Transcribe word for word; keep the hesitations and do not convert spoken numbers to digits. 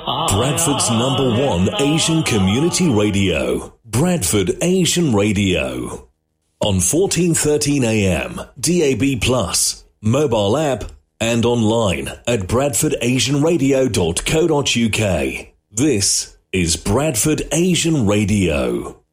Bradford's number one Asian community radio. Bradford Asian Radio. On fourteen thirteen A M, D A B plus, mobile app, and online at bradford asian radio dot co dot uk. This is Bradford Asian Radio.